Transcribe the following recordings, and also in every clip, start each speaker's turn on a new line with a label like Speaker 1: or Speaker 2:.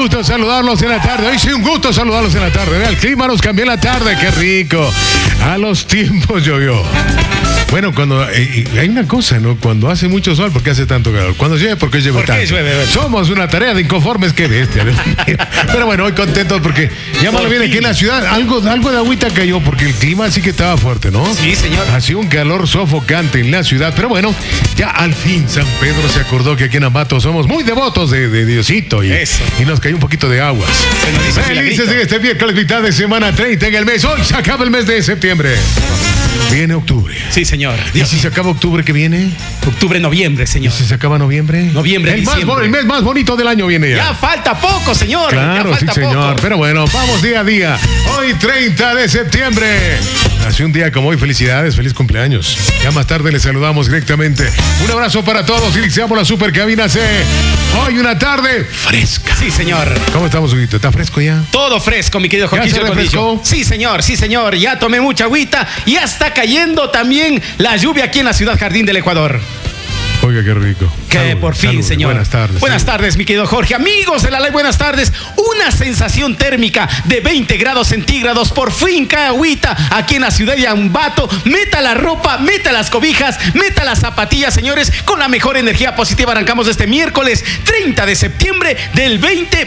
Speaker 1: gusto saludarlos en la tarde. Hoy sí, un gusto saludarlos en la tarde. Vea, el clima nos cambió en la tarde, qué rico. A los tiempos llovió. Bueno, cuando hay una cosa, ¿no? Cuando hace mucho sol, ¿por qué hace tanto calor? Cuando llueve, ¿por qué llueve tanto?
Speaker 2: ¿Por qué llueve?
Speaker 1: Somos una tarea de inconformes, qué bestia. Pero bueno, hoy contentos porque ya más bien aquí en la ciudad algo de agüita cayó porque el clima sí que estaba fuerte, ¿no?
Speaker 2: Sí, señor.
Speaker 1: Hacía un calor sofocante en la ciudad, pero bueno, ya al fin San Pedro se acordó que aquí en Ambato somos muy devotos de Diosito y nos cayó un poquito de aguas. Felices en este miércoles, mitad de semana 30 en el mes. Hoy se acaba el mes de septiembre. Viene octubre.
Speaker 2: Sí, señor.
Speaker 1: ¿Y si se acaba octubre, qué viene?
Speaker 2: Octubre, noviembre, señor.
Speaker 1: ¿Y si se acaba noviembre?
Speaker 2: Noviembre,
Speaker 1: el mes más bonito del año viene ya.
Speaker 2: Ya falta poco, señor.
Speaker 1: Claro,
Speaker 2: ya falta
Speaker 1: sí, señor.
Speaker 2: Poco.
Speaker 1: Pero bueno, vamos día a día. Hoy, 30 de septiembre. Hace un día como hoy, felicidades, feliz cumpleaños. Ya más tarde les saludamos directamente. Un abrazo para todos. Iniciamos la Super Cabina C. Hoy una tarde fresca.
Speaker 2: Sí, señor.
Speaker 1: ¿Cómo estamos, Huguito? ¿Está fresco ya?
Speaker 2: Todo fresco, mi querido Jorge. Sí, señor, sí, señor. Ya tomé mucha agüita y ya está cayendo también la lluvia aquí en la ciudad Jardín del Ecuador.
Speaker 1: Oiga, qué rico.
Speaker 2: Que salud, por fin, salud, señor.
Speaker 1: Buenas tardes.
Speaker 2: Buenas tardes, mi querido Jorge. Amigos de la ley, buenas tardes. Una sensación térmica de 20 grados centígrados. Por fin cae agüita aquí en la ciudad de Ambato. Meta la ropa, meta las cobijas, meta las zapatillas, señores. Con la mejor energía positiva arrancamos este miércoles 30 de septiembre del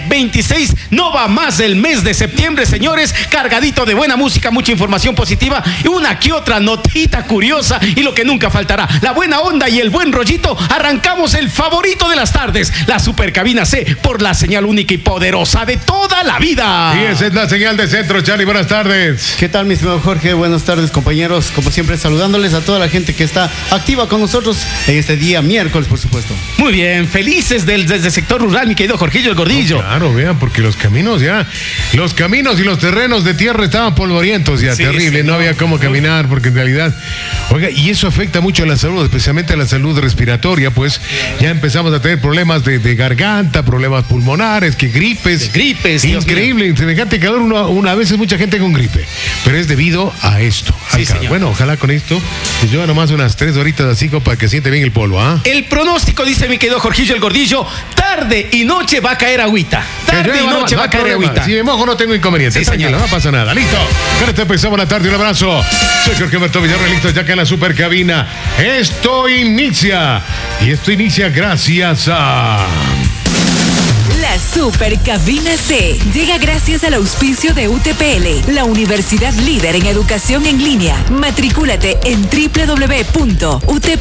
Speaker 2: 2026. No va más del mes de septiembre, señores. Cargadito de buena música, mucha información positiva y una que otra notita curiosa. Y lo que nunca faltará, la buena onda y el buen rollito. Arrancamos el favorito de las tardes, la Super Cabina C, por la señal única y poderosa de toda la vida.
Speaker 1: Y esa es la señal de Centro, Charlie. Buenas tardes.
Speaker 3: ¿Qué tal, mi estimado Jorge? Buenas tardes, compañeros. Como siempre, saludándoles a toda la gente que está activa con nosotros en este día miércoles, por supuesto.
Speaker 2: Muy bien, felices desde el sector rural, mi querido Jorgillo el Gordillo.
Speaker 1: No, claro, vean, porque los caminos y los terrenos de tierra estaban polvorientos ya, sí, terrible. No había cómo caminar, porque en realidad, oiga, y eso afecta mucho a la salud, especialmente a la salud respiratoria, pues ya empezamos a tener problemas de garganta, problemas pulmonares, que gripes. Increíble, semejante calor, a veces mucha gente con gripe, pero es debido a esto.
Speaker 2: Sí, señor.
Speaker 1: Bueno, ojalá con esto que llueva nomás unas 3 horitas así como para que siente bien el polvo, ¿ah?
Speaker 2: El pronóstico dice mi querido Jorgillo el Gordillo, tarde y noche va a caer agüita. Tarde y noche va a caer agüita.
Speaker 1: Si me mojo no tengo inconveniente.
Speaker 2: Sí, señor.
Speaker 1: No pasa nada. Listo. Con esto empezamos la tarde. Un abrazo. Soy Jorge Alberto Villarreal, listo ya que en la Super Cabina. Esto inicia. Y esto inicia gracias a...
Speaker 4: La Super Cabina C llega gracias al auspicio de UTPL, la universidad líder en educación en línea. Matricúlate en www.utpl.edu.